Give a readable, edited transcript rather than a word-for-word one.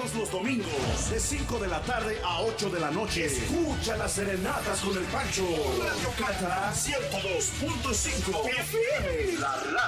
Todos los domingos, de 5 de la tarde a 8 de la noche. Escucha las serenatas con el Pancho. Radio Cata 102.5 FM. La